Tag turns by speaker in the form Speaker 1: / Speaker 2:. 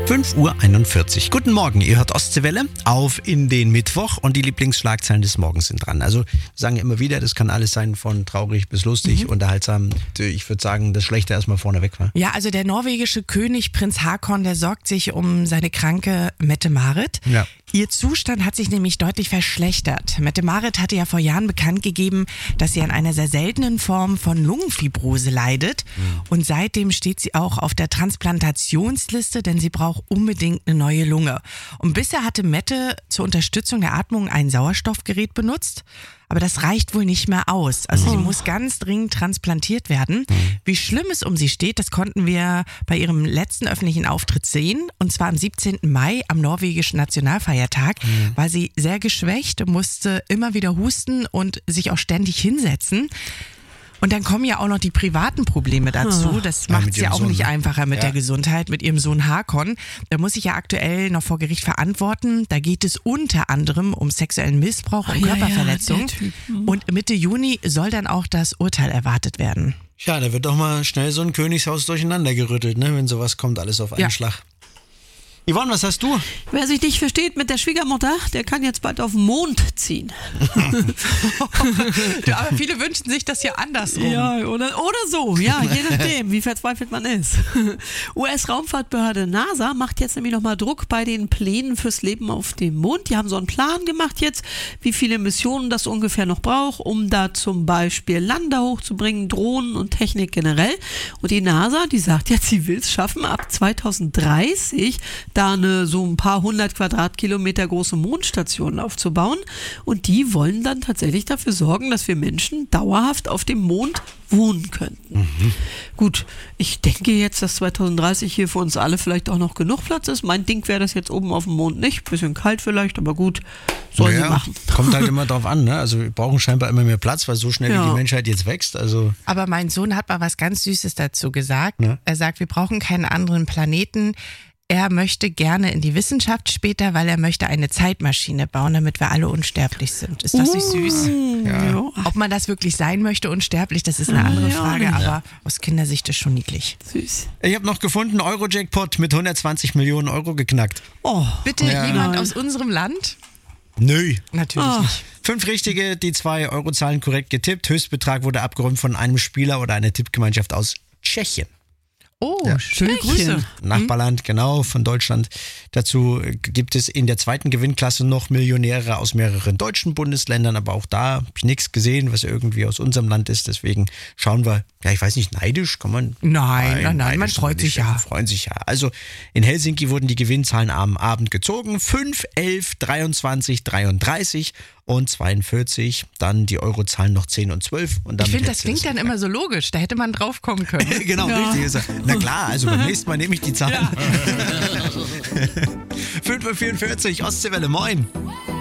Speaker 1: 5:41 Uhr. Guten Morgen, ihr hört Ostseewelle auf in den Mittwoch und die Lieblingsschlagzeilen des Morgens sind dran. Also wir sagen ja immer wieder, das kann alles sein von traurig bis lustig, unterhaltsam. Ich würde sagen, das Schlechte erstmal vorneweg war.
Speaker 2: Ja, also der norwegische König Prinz Haakon, der sorgt sich um seine kranke Mette-Marit.
Speaker 1: Ja.
Speaker 2: Ihr Zustand hat sich nämlich deutlich verschlechtert. Mette-Marit hatte ja vor Jahren bekannt gegeben, dass sie an einer sehr seltenen Form von Lungenfibrose leidet. Und seitdem steht sie auch auf der Transplantationsliste, denn sie braucht unbedingt eine neue Lunge. Und bisher hatte Mette zur Unterstützung der Atmung ein Sauerstoffgerät benutzt. Aber das reicht wohl nicht mehr aus. Also sie muss ganz dringend transplantiert werden. Wie schlimm es um sie steht, das konnten wir bei ihrem letzten öffentlichen Auftritt sehen. Und zwar am 17. Mai, am norwegischen Nationalfeiertag, war sie sehr geschwächt, musste immer wieder husten und sich auch ständig hinsetzen. Und dann kommen ja auch noch die privaten Probleme dazu. Das macht es ja auch nicht einfacher mit der Gesundheit, mit ihrem Sohn Haakon. Der muss sich ja aktuell noch vor Gericht verantworten. Da geht es unter anderem um sexuellen Missbrauch und Körperverletzung. Und Mitte Juni soll dann auch das Urteil erwartet werden.
Speaker 1: Ja, da wird doch mal schnell so ein Königshaus durcheinander gerüttelt, ne? Wenn sowas kommt, alles auf einen Schlag. Yvonne, was hast du?
Speaker 3: Wer sich nicht versteht mit der Schwiegermutter, der kann jetzt bald auf den Mond ziehen.
Speaker 2: Ja, aber viele wünschen sich das ja andersrum.
Speaker 3: Ja, oder so, ja, je nachdem, wie verzweifelt man ist. US-Raumfahrtbehörde NASA macht jetzt nämlich nochmal Druck bei den Plänen fürs Leben auf dem Mond. Die haben so einen Plan gemacht jetzt, wie viele Missionen das ungefähr noch braucht, um da zum Beispiel Lander hochzubringen, Drohnen und Technik generell. Und die NASA, die sagt jetzt, sie will es schaffen, ab 2030 da so ein paar 100 Quadratkilometer große Mondstationen aufzubauen. Und die wollen dann tatsächlich dafür sorgen, dass wir Menschen dauerhaft auf dem Mond wohnen könnten. Gut, ich denke jetzt, dass 2030 hier für uns alle vielleicht auch noch genug Platz ist. Mein Ding wäre das jetzt oben auf dem Mond nicht. Bisschen kalt vielleicht, aber gut, sollen sie machen.
Speaker 1: Kommt halt immer drauf an, ne? Also wir brauchen scheinbar immer mehr Platz, weil so schnell wie die Menschheit jetzt wächst. Also
Speaker 2: aber mein Sohn hat mal was ganz Süßes dazu gesagt.
Speaker 1: Ja.
Speaker 2: Er sagt, wir brauchen keinen anderen Planeten. Er möchte gerne in die Wissenschaft später, weil er möchte eine Zeitmaschine bauen, damit wir alle unsterblich sind. Ist das nicht süß?
Speaker 1: Ja.
Speaker 2: Ob man das wirklich sein möchte, unsterblich, das ist eine andere Frage, aber aus Kindersicht ist schon niedlich.
Speaker 3: Süß.
Speaker 1: Ich habe noch gefunden, Euro-Jackpot mit 120 Millionen Euro geknackt.
Speaker 3: Oh,
Speaker 2: Bitte jemand aus unserem Land?
Speaker 1: Nö.
Speaker 2: Natürlich nicht.
Speaker 1: 5 Richtige, die 2 Eurozahlen korrekt getippt. Höchstbetrag wurde abgeräumt von einem Spieler oder einer Tippgemeinschaft aus Tschechien.
Speaker 2: Oh, schöne Grüße.
Speaker 1: Nachbarland, genau, von Deutschland. Dazu gibt es in der zweiten Gewinnklasse noch Millionäre aus mehreren deutschen Bundesländern, aber auch da habe ich nichts gesehen, was irgendwie aus unserem Land ist. Deswegen schauen wir, ja, ich weiß nicht, neidisch kann man?
Speaker 2: Nein, man freut sich ja.
Speaker 1: Freuen sich ja. Also in Helsinki wurden die Gewinnzahlen am Abend gezogen. 5, 11, 23, 33 und 42. Dann die Eurozahlen noch 10 und 12. Und
Speaker 2: ich finde, das klingt dann immer so logisch. Da hätte man drauf kommen können.
Speaker 1: Genau, richtig. Na klar, also beim nächsten Mal nehme ich die Zahlen. 5:44 Ostseewelle, moin.